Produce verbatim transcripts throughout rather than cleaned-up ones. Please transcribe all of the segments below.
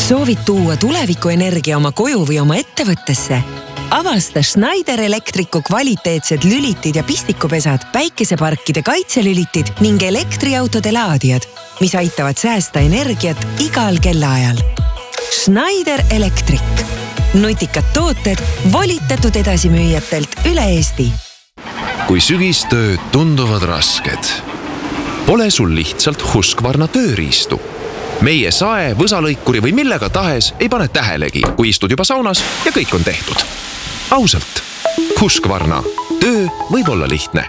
Soovid tuua tulevikuenergia oma koju või oma ettevõttesse? Avasta Schneider Electricu kvaliteetsed lülitid ja pistikupesad, päikeseparkide kaitselülitid ning elektriautode laadijad, mis aitavad säästa energiat igal kellaajal. Schneider Electric. Nutikad tooted volitatud edasimüüjatelt üle Eesti. Kui sügistööd tunduvad rasked, pole sul lihtsalt Husqvarna tööriistu. Meie sae, võsalõikuri või millega tahes ei pane tähelegi, kui istud juba saunas ja kõik on tehtud. Ausalt, Husqvarna. Töö võib olla lihtne.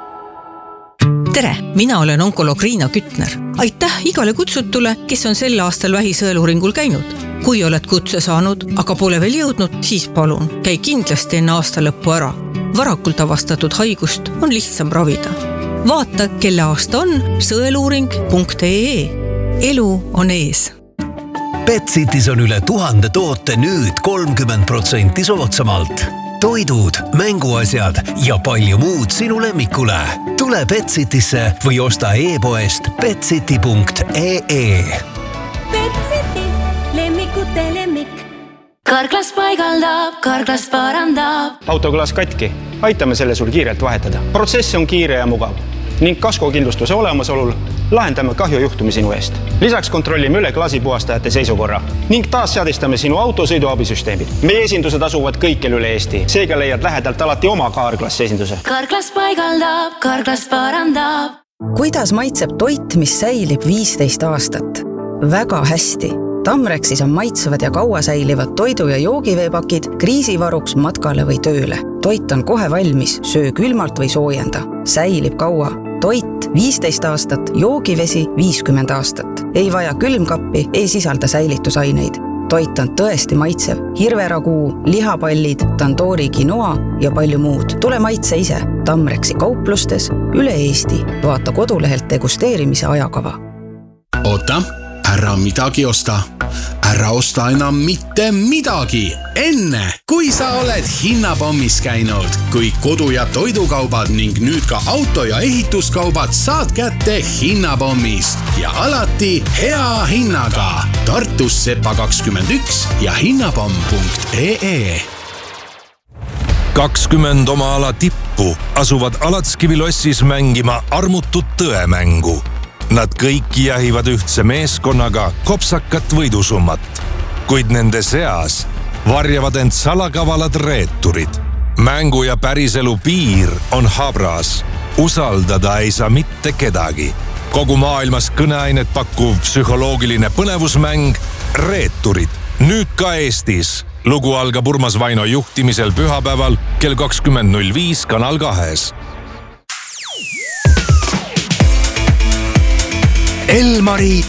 Tere, mina olen onkoloog Riina Kütner. Aitäh igale kutsutule, kes on sel aastal vähisõeluuringul käinud. Kui oled kutse saanud, aga pole veel jõudnud, siis palun, käi kindlasti enne aasta lõppu ära. Varakult avastatud haigust on lihtsam ravida. Vaata, kelle aasta on sõeluuring punkt ee. Elu on ees. Betsitis on üle tuhande toote nüüd kolmkümmend protsenti soodsamalt. Toidud, mänguasjad ja palju muud sinu lemmikule. Tule Betsitisse või osta e-poest betsiti punkt ee. Betsiti, lemmikute lemmik. Karklas paigaldab, karklas parandab. Autoklaas katki. Aitame selle sul kiirelt vahetada. Protsess on kiire ja mugav. Ning kaskokindlustuse olemasolul lahendame kahjujuhtumi sinu eest. Lisaks kontrollime üle klaasipuhastajate seisukorra ning taas seadistame sinu autosõiduabisüsteemid. Meie esindused asuvad kõikjal üle Eesti. Seega leiad lähedalt alati oma Karklas esinduse. Karklas paigaldab, karklas parandab. Kuidas maitseb toit, mis säilib viisteist aastat? Väga hästi. Tamrexis on maitsevad ja kaua säilivad toidu- ja joogiveepakid kriisivaruks matkale või tööle. Toit on kohe valmis, söö külmalt või soojenda. Säilib kaua. Toit viisteist aastat, joogivesi viiskümmend aastat. Ei vaja külmkappi, ei sisalda säilitusaineid. Toit on tõesti maitsev. Hirveraguu, lihapallid, tandoori quinoa ja palju muud. Tule maitse ise. Tamrexi kauplustes üle Eesti. Vaata kodulehelt degusteerimise ajakava. Oota, ära midagi osta. Ära osta enam mitte midagi. Enne, kui sa oled hinnapommis käinud, kui kodu- ja toidukaubad ning nüüd ka auto- ja ehituskaubad saad kätte hinnapommist ja alati hea hinnaga. Tartus Sepa kakskümmend üks ja hinnapomm punkt ee. kakskümmend oma ala tippu asuvad Alatskivilossis mängima armutut tõemängu. Nad kõik jahivad ühtse meeskonnaga kopsakat võidusummat, kuid nende seas varjavad end salakavalad reeturid. Mängu ja päriselu piir on habras. Usaldada ei saa mitte kedagi. Kogu maailmas kõneainet pakkuv psühholoogiline põnevusmäng Reeturid. Nüüd ka Eestis. Lugu algab Urmas Vaino juhtimisel pühapäeval kell kakskümmend null viis Kanal kahes. Elmari